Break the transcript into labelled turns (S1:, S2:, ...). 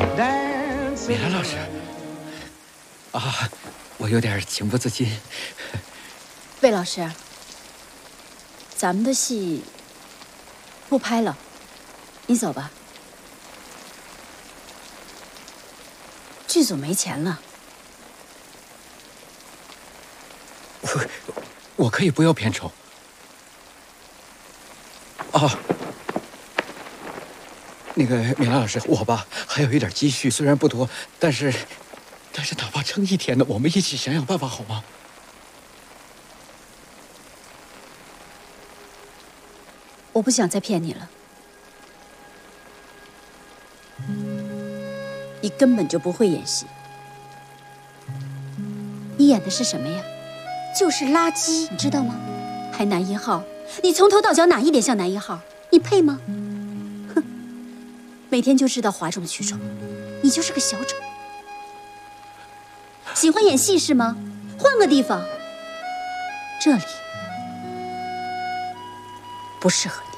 S1: 米兰老师，啊，我有点情不自禁。
S2: 魏老师，咱们的戏不拍了，你走吧。剧组没钱了。
S1: 我可以不要片酬。啊。 那个米兰老师，我吧还有一点积蓄，虽然不多，但是哪怕撑一天的，我们一起想想办法好吗？
S2: 我不想再骗你了，你根本就不会演戏，你演的是什么呀？就是垃圾，你知道吗？还男一号，你从头到脚哪一点像男一号？你配吗？ 每天就知道哗众取宠，你就是个小丑。喜欢演戏是吗？换个地方，这里不适合你。